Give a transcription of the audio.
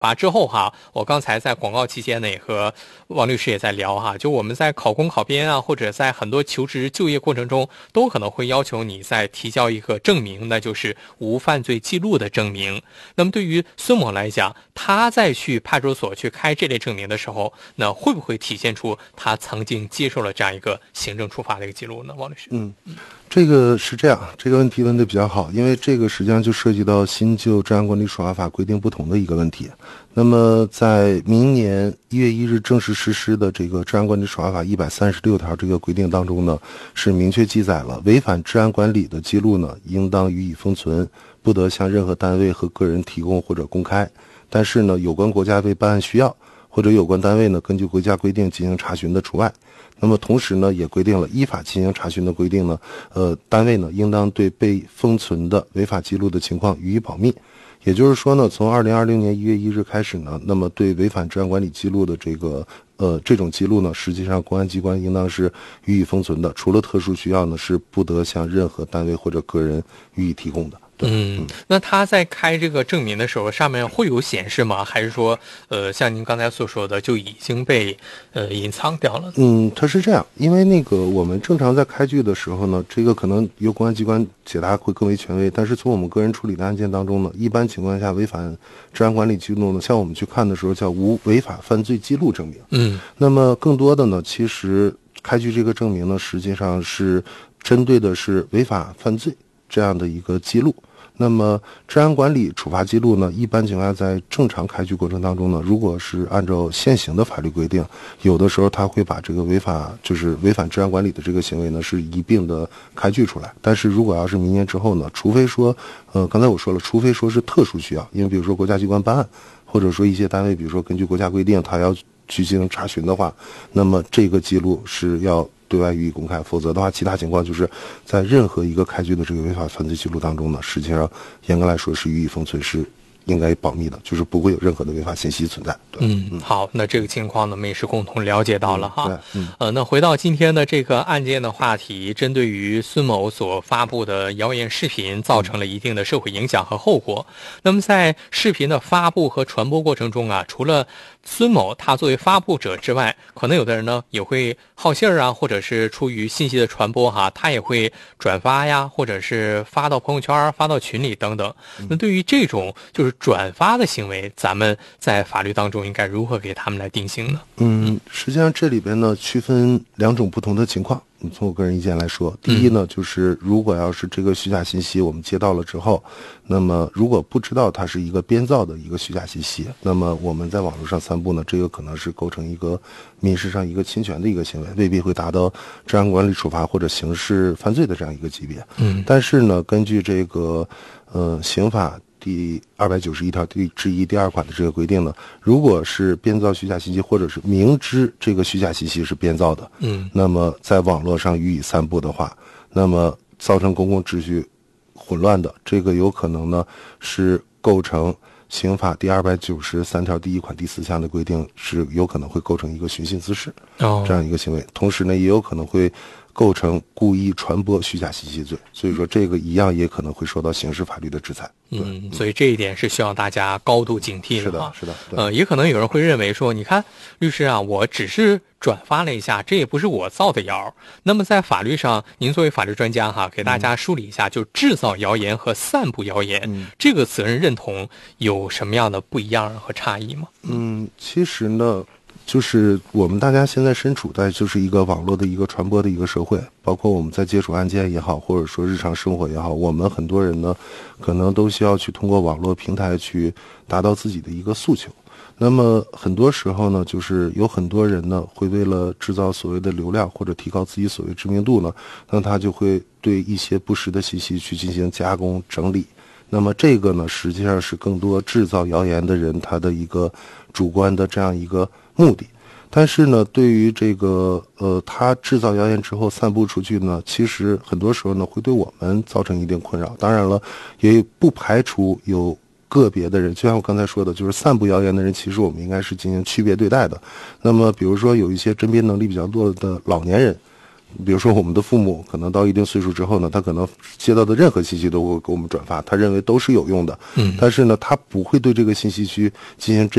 之后哈，我刚才在广告期间呢，也和王律师也在聊哈，就我们在考公考编啊，或者在很多求职就业过程中，都可能会要求你再提交一个证明，那就是无犯罪记录的证明。那么对于孙某来讲，他在去派出所去开这类证明的时候，那会不会体现出他曾经接受了这样一个行政处罚的一个记录呢？王律师， 这个是这样，这个问题问得比较好，因为这个实际上就涉及到新旧治安管理处罚法规定不同的一个问题。那么在明年1月1日正式实施的这个治安管理处罚法136条这个规定当中呢，是明确记载了违反治安管理的记录呢，应当予以封存，不得向任何单位和个人提供或者公开。但是呢，有关国家为办案需要，或者有关单位呢根据国家规定进行查询的除外。那么同时呢，也规定了依法进行查询的规定呢，单位呢应当对被封存的违法记录的情况予以保密。也就是说呢，从2020年1月1日开始呢，那么对违反治安管理记录的这种记录呢，实际上公安机关应当是予以封存的，除了特殊需要呢，是不得向任何单位或者个人予以提供的。 那他在开这个证明的时候，上面会有显示吗？还是说，像您刚才所说的，就已经被隐藏掉了？ 它是这样，因为我们正常在开具的时候呢，这个可能由公安机关解答会更为权威，但是从我们个人处理的案件当中呢，一般情况下违反治安管理记录呢，像我们去看的时候叫无违法犯罪记录证明。那么更多的呢，其实开具这个证明呢，实际上是针对的是违法犯罪这样的一个记录。那么治安管理处罚记录呢，一般情况下在正常开具过程当中呢，如果是按照现行的法律规定，有的时候他会把这个违反治安管理的这个行为呢是一并的开具出来。但是如果要是明年之后呢，除非说刚才我说了，除非说是特殊需要，因为比如说国家机关办案，或者说一些单位比如说根据国家规定他要去进行查询的话，那么这个记录是要对外予以公开，否则的话，其他情况就是在任何一个开具的这个违法犯罪记录当中呢，实际上严格来说是予以封存，是应该保密的，就是不会有任何的违法信息存在。 好，那这个情况呢，我们也是共同了解到了哈。那回到今天的这个案件的话题，针对于孙某所发布的谣言视频，造成了一定的社会影响和后果。那么在视频的发布和传播过程中啊，除了孙某他作为发布者之外，可能有的人呢也会好信儿啊，或者是出于信息的传播哈，他也会转发呀，或者是发到朋友圈、发到群里等等。那对于这种就是转发的行为，咱们在法律当中应该如何给他们来定性呢？ 实际上这里边呢区分两种不同的情况。从我个人意见来说，第一呢，就是如果要是这个虚假信息我们接到了之后，那么如果不知道它是一个编造的一个虚假信息，那么我们在网络上散布呢，这个可能是构成一个民事上一个侵权的一个行为，未必会达到治安管理处罚或者刑事犯罪的这样一个级别。但是呢，根据这个刑法第291条第1第2款的这个规定呢，如果是编造虚假信息，或者是明知这个虚假信息是编造的，那么在网络上予以散布的话，那么造成公共秩序混乱的，这个有可能呢是构成刑法第293条第1款第4项的规定，是有可能会构成一个寻衅滋事这样一个行为，同时呢也有可能会构成故意传播虚假信息罪，所以说这个一样也可能会受到刑事法律的制裁。 所以这一点是需要大家高度警惕的。 是的。 也可能有人会认为说，你看律师啊，我只是转发了一下，这也不是我造的谣。那么在法律上，您作为法律专家哈，给大家梳理一下，就制造谣言和散布谣言，这个责任认同有什么样的不一样和差异吗？ 其实呢，就是我们大家现在身处在就是一个网络的一个传播的一个社会，包括我们在接触案件也好，或者说日常生活也好，我们很多人呢可能都需要去通过网络平台去达到自己的一个诉求。那么很多时候呢，就是有很多人呢会为了制造所谓的流量或者提高自己所谓知名度呢，那他就会对一些不实的信息去进行加工整理。那么这个呢，实际上是更多制造谣言的人他的一个主观的这样一个目的。但是呢，对于这个他制造谣言之后散布出去呢，其实很多时候呢会对我们造成一定困扰。当然了，也不排除有个别的人，就像我刚才说的，就是散布谣言的人，其实我们应该是进行区别对待的。那么比如说有一些甄别能力比较弱的老年人， 比如说我们的父母可能到一定岁数之后呢，他可能接到的任何信息都会给我们转发，他认为都是有用的，但是呢，他不会对这个信息去进行